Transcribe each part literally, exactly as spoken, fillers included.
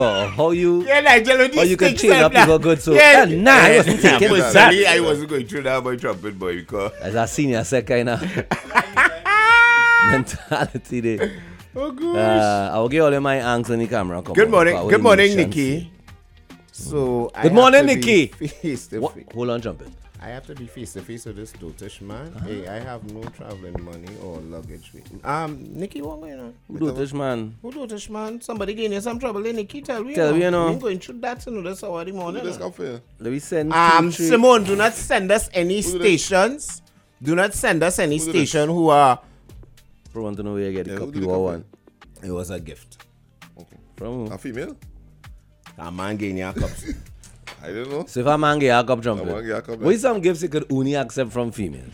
Oh, how you? Yeah, Nigel, how you can chain up people good so? Yeah, yeah, nah, I wasn't yeah, thinking yeah, that. I wasn't going through that boy trumpet boy because as a senior set kind of mentality there. Oh gosh. Uh, I'll get all of my angst on the camera. Come Good on, morning, what good the morning, nations Nikki. see. So I Good have morning, to be Nikki. face to What? face. Hold on, jump it. I have to be face to face with this dotish man. Hey, I have no traveling money or luggage with me. Um, Nikki, what going on? Who do this, man? Who dotish man? Somebody getting you some trouble, eh, Nikki? Tell me. Tell me, you know. We ain't going through that in this hour of the morning. Let's no. go for you. Let me send. Um, two, three- Simone, do not send us any Who did stations. Do not send us any Who did this? station who are. Bro, want to know where you get the Yeah, who cup did you the cup want. It was a gift. Okay. From who? A female? A man getting your cups. I don't know. So if a man get a cup jump A man it, get a cup, what is some gifts you could only accept from females?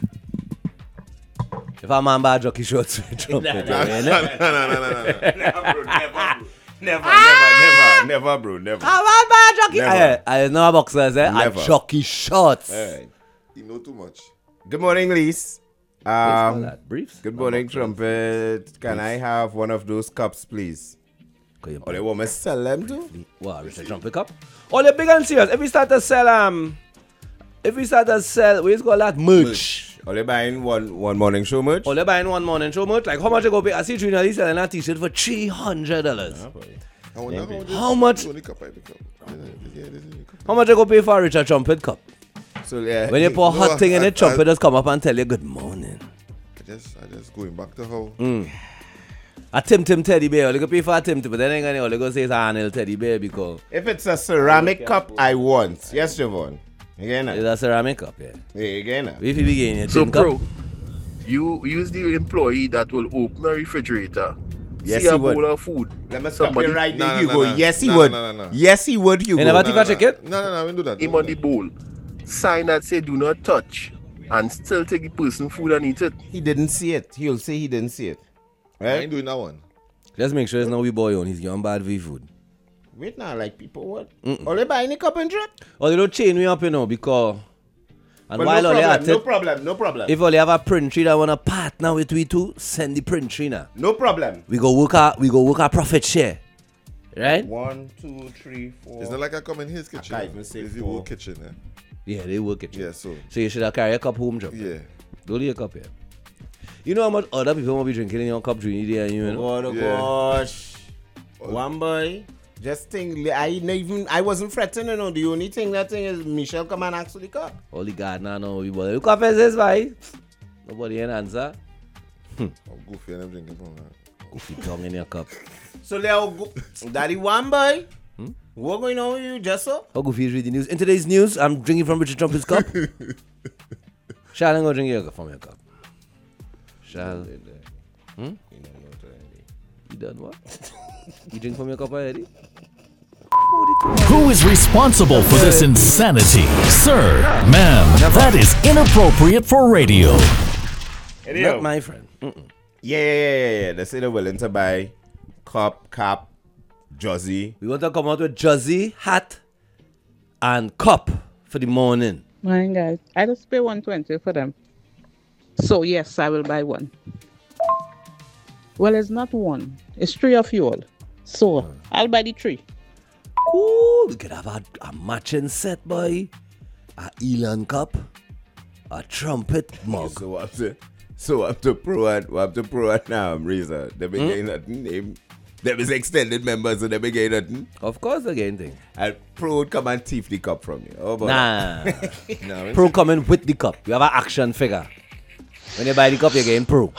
If a man buy a jockey shorts, jump it. No, no, no, no, no, no. Never, bro. Never, bro. Never, never, never, never, bro. Never. A man buy a jockey. Never. I, I know a boxer, eh? A Never. jockey shorts. All right. You know too much. Good morning, Lise. What's all Um, that? Briefs? good morning, Trumpet. Can I have one of those cups, please? Can you Or they want me to sell them too? What, Richard Trumpet cup? Oh, they're big and serious. If we start to sell, um, if we start to sell, we just got that merch. Or they buying one one morning show merch? Oh, they're buying one morning show merch. Like, how much they go pay? I see Trina Lee selling a t-shirt for three hundred dollars. I wonder how, this- How much- this only cup I pick up. Yeah, yeah, this is the cup. How much they go pay for a Richard Trumpet cup? So yeah. When you pour No, hot thing in I- it, Trumpet I- just come up and tell you good morning. I just, I just going back to how. Mm. A Tim Tim teddy bear, you can pay for a Tim Tim, but then ain't gonna you go say it's an Arnold teddy bear because If it's a ceramic cup, I want. Yes, Javon. Again, it's a ceramic cup, yeah. hey, again. If you begin your So, tin cup, bro, you use the employee that will open a refrigerator. Yes, see he a would. bowl of food. Let me stop Somebody you right No, there, no, Hugo. no, no. Yes, he No, would. no, no, no. Yes, he would, Hugo. You never No, If no, I no. check it? No, no, no, we don't do that. Him don't on do the that. bowl. Sign that say do not touch. And still take the person food and eat it. He didn't see it. He'll say he didn't see it. I Right? ain't doing that one. just make sure it's not we boy on. He's getting bad V food. Wait now, like people what? Or they buying a cup and drip? Or they don't chain me up, you know, because and But while no all they problem, at no it, problem, no problem. if all they have a print tree that wanna partner with we two, send the print tree now. no problem. We go work our we go work our profit share. Right? One, two, three, four. It's not like I come in his kitchen. can't even say It's the four. whole kitchen. Eh? Yeah, they work it. Yeah, so. So you should have carry a cup home job. Yeah. Don't leave a cup here. You know how much other people will be drinking in your cup during the day, you know? Oh, Yeah. gosh. One boy. Just think, I not even, I wasn't fretting, you know. The only thing that thing is Michelle come and ask for the cup. All the gardener know we boy. Look up as this, boy. Nobody can answer. I'm goofy and I'm drinking from that. Goofy tongue in your cup. So they all go, Daddy one boy. What going on with you, Jesso? How goofy is reading news? In today's news, I'm drinking from Richard Trumpet's cup. Shall I go drink your cup from your cup? Shall Hmm? You done what? You drink from your cup already? Who is responsible for this insanity? Sir, ma'am, that is inappropriate for radio. Not my friend. Mm-mm. Yeah, yeah, yeah, yeah, yeah. They say they're willing to buy cup, cap, jersey. We want to come out with jersey, hat, and cup for the morning. Morning, guys. I just pay one twenty for them. So yes, I will buy one. Well, it's not one. It's three of you all. So I'll buy the three. Ooh, we could have a, a matching set, boy. A Elon cup, a trumpet mug. So what to, so what to pro and what to pro and now, Razor. They be getting nothing. They, they was extended members, so they be getting nothing. Of course, again thing. And pro would come and thief the cup from you. Oh, but Nah. Nah, Pro coming with the cup. You have an action figure. When you buy the cup, you're getting pro.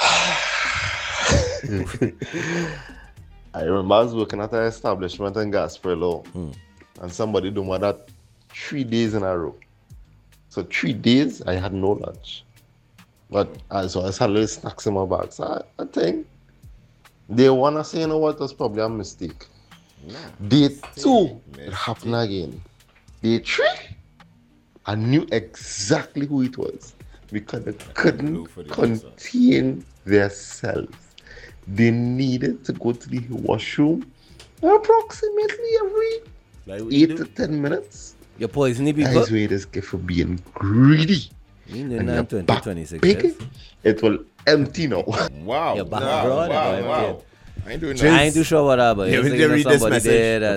I remember I was working at an establishment in Gasperlo, Mm. and somebody doing that three days in a row. So three days, I had no lunch. But uh, so I had little snacks in my bag. So I, I think they want to say, you know what, it was probably a mistake. Day two, it happened again. Day three, I knew exactly who it was because they couldn't contain themselves. They needed to go to the washroom approximately every Like what you eight do? to ten minutes. You're poisoning That people. is where this gift for being greedy. You And know, your nine, twenty, back twenty-six big, years. it will empty now. wow. Your back wow, broad, wow, your wow. back I ain't doing Drinks- that. I ain't too sure what happened. Yeah, He was we thinking did of read this somebody message. there that